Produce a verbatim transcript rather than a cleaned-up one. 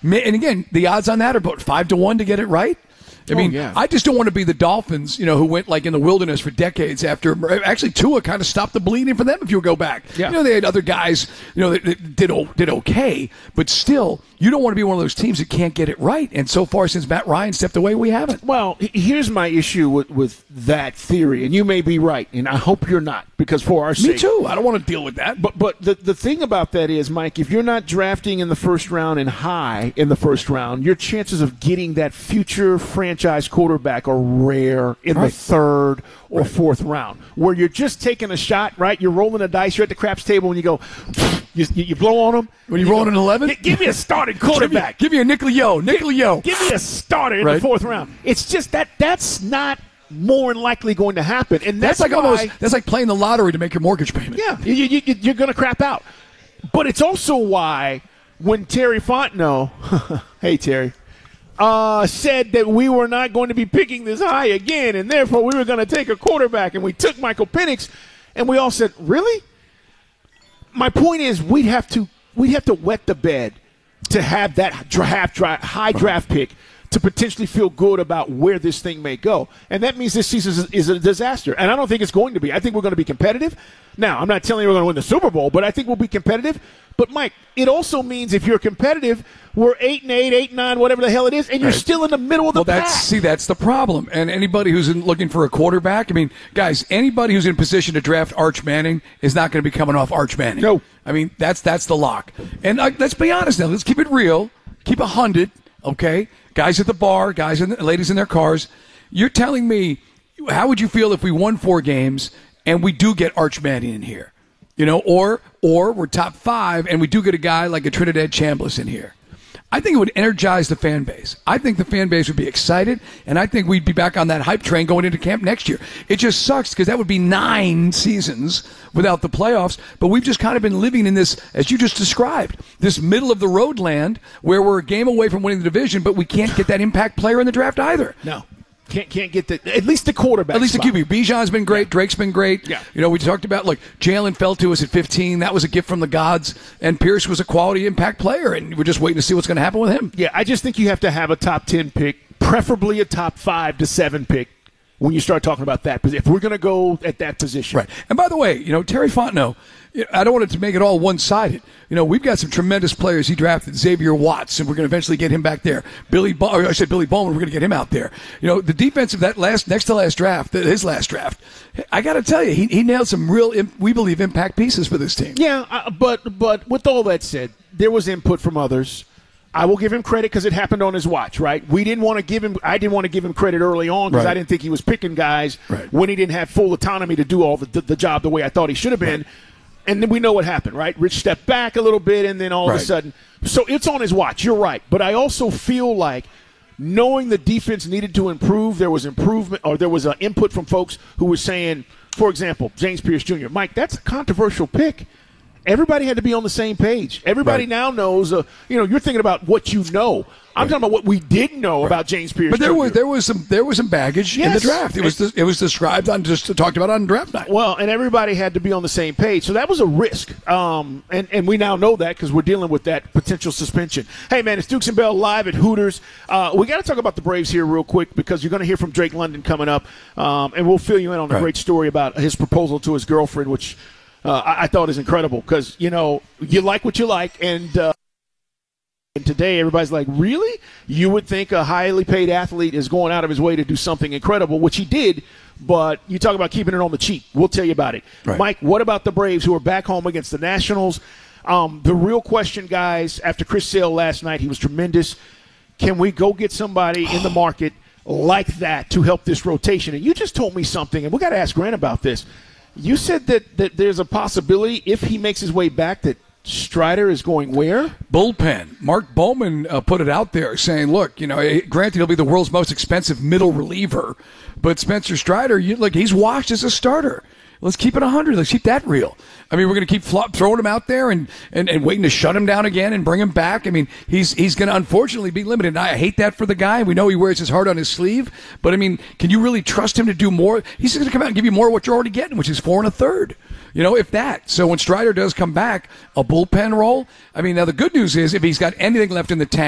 And again, the odds on that are about five to one to get it right. I mean, oh, yeah. I just don't want to be the Dolphins, you know, who went like in the wilderness for decades after. Actually, Tua kind of stopped the bleeding for them. If you go back, yeah. you know, they had other guys, you know, that, that did did okay, but still, you don't want to be one of those teams that can't get it right. And so far, since Matt Ryan stepped away, we haven't. Well, here's my issue with, with that theory, and you may be right, and I hope you're not, because for our sake, me too. I don't want to deal with that. But but the the thing about that is, Mike, if you're not drafting in the first round and high in the first round, your chances of getting that future franchise quarterback are rare in right. the third or right. fourth round, where you're just taking a shot, right? You're rolling the dice. You're at the craps table, and you go, you, you blow on them. When you roll an eleven, give me a starting quarterback. give, me, give me a nickel yo, nickel yo. Give, give me a starter in right. the fourth round. It's just that that's not more than likely going to happen, and that's, that's like why, almost that's like playing the lottery to make your mortgage payment. Yeah, you, you, you, you're going to crap out. But it's also why when Terry Fontenot, hey Terry, uh, said that we were not going to be picking this high again, and therefore we were going to take a quarterback, and we took Michael Penix, and we all said, really? My point is, we'd have to we have to wet the bed to have that draft, draft high draft pick to potentially feel good about where this thing may go. And that means this season is, is a disaster. And I don't think it's going to be. I think we're going to be competitive. Now, I'm not telling you we're going to win the Super Bowl, but I think we'll be competitive. But, Mike, it also means if you're competitive, we're eight and eight, eight and nine, whatever the hell it is, and you're right. still in the middle of the well, pack. That's, see, that's the problem. And anybody who's in, looking for a quarterback, I mean, guys, anybody who's in position to draft Arch Manning is not going to be coming off Arch Manning. No. I mean, that's that's the lock. And uh, let's be honest now. Let's keep it real. Keep a hundred, okay? Guys at the bar, guys and ladies in their cars. You're telling me, how would you feel if we won four games and we do get Arch Manning in here? You know, or or we're top five and we do get a guy like a Trinidad Chambliss in here. I think it would energize the fan base. I think the fan base would be excited, and I think we'd be back on that hype train going into camp next year. It just sucks because that would be nine seasons without the playoffs, but we've just kind of been living in this, as you just described, this middle-of-the-road land where we're a game away from winning the division, but we can't get that impact player in the draft either. No. Can't can't get the at least the quarterback. At least spot. the Q B. Bijan's been great. Yeah. Drake's been great. Yeah. You know, we talked about, like, Jalen fell to us at fifteen. That was a gift from the gods. And Pierce was a quality impact player, and we're just waiting to see what's going to happen with him. Yeah, I just think you have to have a top ten pick, preferably a top five to seven pick when you start talking about that. If we're going to go at that position. Right. And by the way, you know, Terry Fontenot, I don't want it to make it all one-sided. You know, we've got some tremendous players. He drafted Xavier Watts, and we're going to eventually get him back there. Billy, Bo- or I said Billy Bowman, we're going to get him out there. You know, the defense of that last, next to last draft, his last draft, I got to tell you, he, he nailed some real, we believe, impact pieces for this team. Yeah, uh, but but with all that said, there was input from others. I will give him credit because it happened on his watch, right? We didn't want to give him. I didn't want to give him credit early on because right. I didn't think he was picking guys right. when he didn't have full autonomy to do all the the, the job the way I thought he should have been. Right. And then we know what happened, right? Rich stepped back a little bit, and then all right. of a sudden, so it's on his watch. You're right, but I also feel like knowing the defense needed to improve, there was improvement, or there was an input from folks who were saying, for example, James Pierce Junior Mike, that's a controversial pick. Everybody had to be on the same page. Everybody right. now knows, uh, you know, you're thinking about what you know. I'm right. talking about what we didn't know right. about James Pierce. But there Junior was there was some there was some baggage yes. in the draft. It was it was described on just talked about on draft night. Well, and everybody had to be on the same page, so that was a risk. Um, and and we now know that because we're dealing with that potential suspension. Hey man, it's Dukes and Bell live at Hooters. Uh, we got to talk about the Braves here real quick because you're going to hear from Drake London coming up, um, and we'll fill you in on a right. great story about his proposal to his girlfriend, which. Uh, I, I thought is incredible because, you know, you like what you like, and uh, and today everybody's like, really? You would think a highly paid athlete is going out of his way to do something incredible, which he did, but you talk about keeping it on the cheap. We'll tell you about it. Right. Mike, what about the Braves who are back home against the Nationals? Um, the real question, guys, after Chris Sale last night, he was tremendous. Can we go get somebody in the market like that to help this rotation? And you just told me something, and we got to ask Grant about this. You said that, that there's a possibility if he makes his way back that Strider is going where? Bullpen. Mark Bowman uh, put it out there saying, look, you know, granted he'll be the world's most expensive middle reliever, but Spencer Strider, you, look, he's washed as a starter. Let's keep it one hundred. Let's keep that real. I mean, we're going to keep flop, throwing him out there and, and, and waiting to shut him down again and bring him back. I mean, he's he's going to unfortunately be limited. And I hate that for the guy. We know he wears his heart on his sleeve. But, I mean, can you really trust him to do more? He's going to come out and give you more of what you're already getting, which is four and a third. You know, if that. So when Strider does come back, a bullpen role. I mean, now the good news is if he's got anything left in the tank,